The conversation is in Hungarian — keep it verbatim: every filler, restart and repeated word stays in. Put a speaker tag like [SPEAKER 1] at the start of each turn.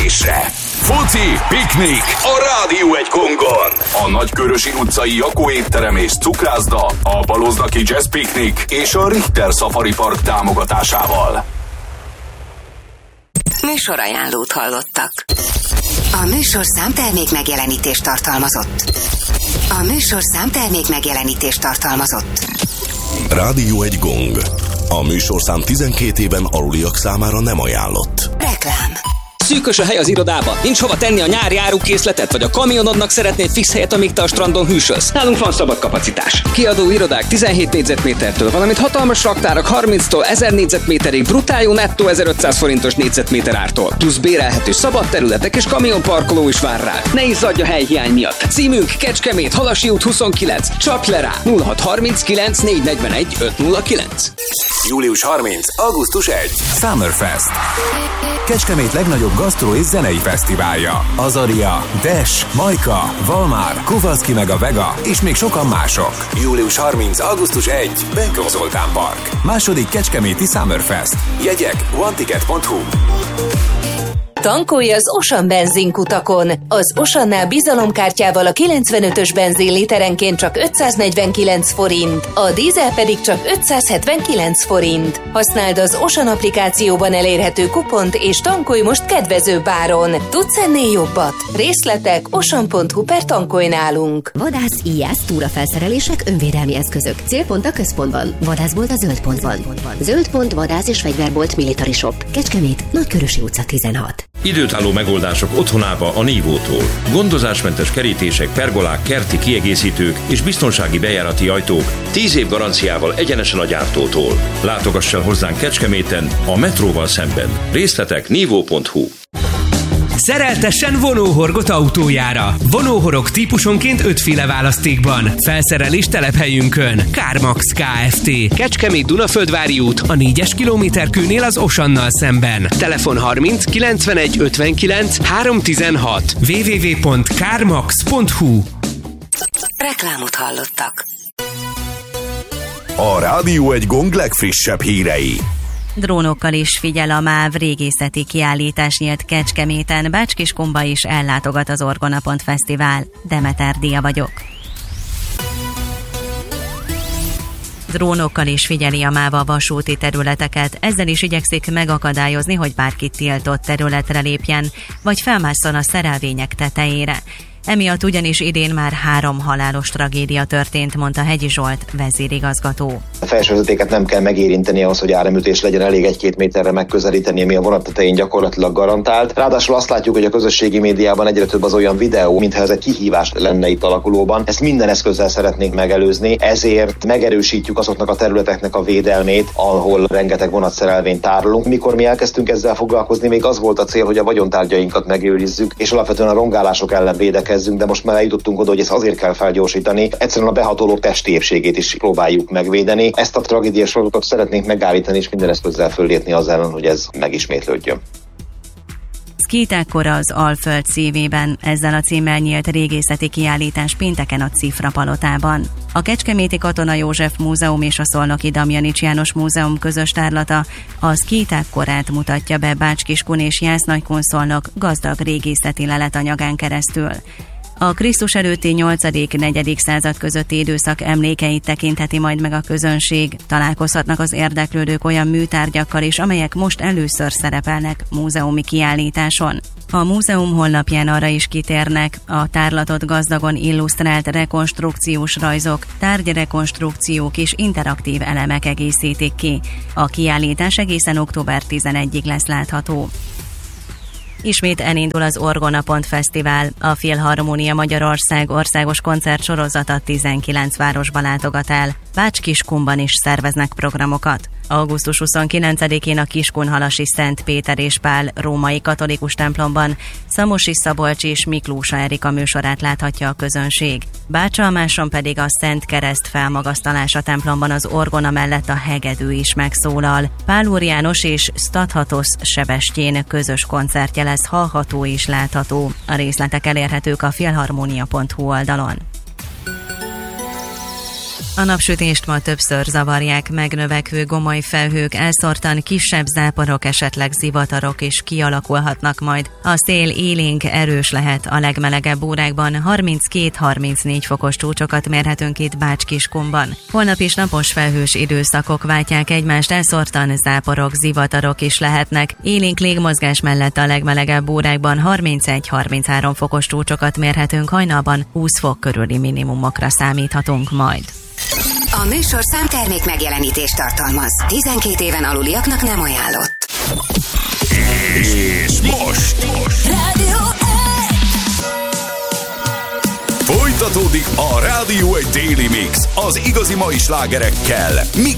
[SPEAKER 1] edzésre. Foci, piknik a Rádió egy Kongon. A Nagykörösi utcai Jakó étterem és cukrászda, a Baloznaki Jazz Piknik és a Richter Safari Park támogatásával.
[SPEAKER 2] Műsorajánlót hallottak. A műsorszám termék megjelenítést tartalmazott. A műsorszám termék megjelenítést tartalmazott.
[SPEAKER 3] Rádió egy gong. A műsorszám tizenkét éven aluliak számára nem ajánlott.
[SPEAKER 2] Reklám.
[SPEAKER 4] Szűkös a hely az irodába, nincs hova tenni a nyári árukészletet, vagy a kamionodnak szeretnéd fix helyet, amíg te a strandon hűsölsz. Nálunk van szabad kapacitás. Kiadó irodák tizenhét négyzetmétertől, valamint hatalmas raktárak harminctól ezer négyzetméterig, brutál jó nettó ezerötszáz forintos négyzetméter ártól. Plusz bérelhető szabad területek és kamionparkoló is vár rá. Ne izzadj a helyhiány miatt. Címünk Kecskemét, Halasi út huszonkilenc. Csapj le rá nulla hat harminckilenc négyszáznegyvenegy öt nulla kilenc.
[SPEAKER 1] július harmincadika. augusztus elsején.
[SPEAKER 5] Summerfest. Kecskemét legnagyobb gasztró és zenei fesztiválja. Azaria, Dash, Majka, Valmár, Kuvaszki meg a Vega, és még sokan mások.
[SPEAKER 1] július harmincadika. augusztus elsején. Benkó Zoltán Park.
[SPEAKER 5] Második kecskeméti Summerfest.
[SPEAKER 1] Jegyek oneticket pont hu.
[SPEAKER 2] Tankolj az Osan benzinkutakon. Az Osannál bizalomkártyával a kilencvenötös benzin literenként csak ötszáznegyvenkilenc forint, a dízel pedig csak ötszázhetvenkilenc forint. Használd az Osan applikációban elérhető kupont és tankolj most kedvezőbb áron. Tudsz ennél jobbat? Részletek osan pont hu per tankolj nálunk.
[SPEAKER 6] Vadász, íjász, túrafelszerelések, önvédelmi eszközök. Célpont a központban. Vadászbolt a Zöldpontban. Zöldpont, vadász és fegyverbolt, Military Shop. Kecskemét, Nagykörösi utca tizenhat.
[SPEAKER 7] Időtálló megoldások otthonába a Nívótól. Gondozásmentes kerítések, pergolák, kerti kiegészítők és biztonsági bejárati ajtók tíz év garanciával egyenesen a gyártótól. Látogass el hozzánk Kecskeméten, a metróval szemben. Részletek nívó pont hu.
[SPEAKER 8] Szereltessen vonóhorgot autójára. Vonóhorog típusonként ötféle választékban. Felszerelés telephelyünkön. Kármax Kft. Kecskemét Dunaföldvári út, a négyes kilométerkőnél az Osannal szemben. Telefon harminc kilencvenegy ötvenkilenc háromszáztizenhat. double-u double-u double-u pont kármax pont hu.
[SPEAKER 2] Reklámot hallottak.
[SPEAKER 3] A Rádió egy gong legfrissebb hírei.
[SPEAKER 9] Drónokkal is figyel a MÁV, régészeti kiállítás nyílt Kecskeméten, Bács-Kiskunba is ellátogat az Orgonapont Fesztivál. Demeter Dia vagyok. Drónokkal is figyeli a MÁV a vasúti területeket, ezzel is igyekszik megakadályozni, hogy bárki tiltott területre lépjen, vagy felmásszon a szerelvények tetejére. Emiatt ugyanis idén már három halálos tragédia történt, mondta Hegyi Zsolt, vezérigazgató.
[SPEAKER 10] A felsővezetéket nem kell megérinteni ahhoz, hogy áramütés legyen, elég egy-két méterre megközelíteni, ami a vonat tetején gyakorlatilag garantált. Ráadásul azt látjuk, hogy a közösségi médiában egyre több az olyan videó, mintha ez egy kihívás lenne itt alakulóban. Ezt minden eszközzel szeretnénk megelőzni, ezért megerősítjük azoknak a területeknek a védelmét, ahol rengeteg vonatszerelvényt tárolunk. Mikor mi elkezdtünk ezzel foglalkozni, még az volt a cél, hogy a vagyontárgyainkat megőrizzük, és alapvetően a rongálások ellen védekezzünk, de most már eljutottunk oda, hogy ezt azért kell felgyorsítani. Egyszerűen a behatoló testi épségét is próbáljuk megvédeni. Ezt a tragédiás sorozatot szeretnénk megállítani, és minden eszközzel föllépni az ellen, hogy ez megismétlődjön.
[SPEAKER 9] Szkítákkora az Alföld szívében, ezzel a címmel nyílt régészeti kiállítás pénteken a Cifra palotában. A Kecskeméti Katona József Múzeum és a Szolnoki Damjanics János Múzeum közös tárlata a szkítákkorát mutatja be Bács-Kiskun és Jász-Nagykun-Szolnok gazdag régészeti leletanyagán keresztül. A Krisztus előtti nyolcadik-negyedik század közötti időszak emlékeit tekintheti majd meg a közönség. Találkozhatnak az érdeklődők olyan műtárgyakkal is, amelyek most először szerepelnek múzeumi kiállításon. A múzeum honlapján arra is kitérnek, a tárlatot gazdagon illusztrált rekonstrukciós rajzok, tárgyrekonstrukciók és interaktív elemek egészítik ki. A kiállítás egészen október tizenegyedikéig lesz látható. Ismét elindul az Orgonapont Fesztivál. A Filharmónia Magyarország országos koncertsorozata tizenkilenc városba látogat el. Bács-Kiskunban is szerveznek programokat. augusztus huszonkilencedikén a Kiskunhalasi Szent Péter és Pál római katolikus templomban Szamosi Szabolcs és Miklósa Erika műsorát láthatja a közönség. Bácsalmáson pedig a Szent Kereszt felmagasztalása templomban az orgona mellett a hegedű is megszólal. Pál Úr János és Stathatosz Sebestyén közös koncertje lesz hallható és látható. A részletek elérhetők a filharmonia pont hu oldalon. A napsütést ma többször zavarják megnövekvő gomoly felhők, elszórtan kisebb záporok, esetleg zivatarok is kialakulhatnak majd. A szél élénk erős lehet, a legmelegebb órákban harminckét-harmincnégy fokos csúcsokat mérhetünk itt Bács-Kiskunban. Holnap is napos felhős időszakok váltják egymást, elszórtan záporok, zivatarok is lehetnek. Élénk légmozgás mellett a legmelegebb órákban harmincegy-harminchárom fokos csúcsokat mérhetünk, hajnalban húsz fok körüli minimumokra számíthatunk majd.
[SPEAKER 11] A műsorszám termék megjelenítést tartalmaz. tizenkét éven aluliaknak nem ajánlott.
[SPEAKER 1] És most, most.
[SPEAKER 11] Rádió
[SPEAKER 1] Folytatódik a Rádió egy Daily Mix az igazi mai slágerekkel, mixel